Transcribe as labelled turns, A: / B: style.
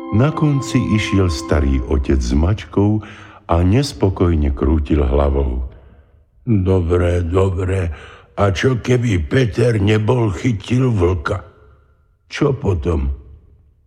A: Na konci išiel starý otec s mačkou a nespokojne krútil hlavou.
B: Dobre, a čo keby Peter nebol chytil vlka? Čo potom?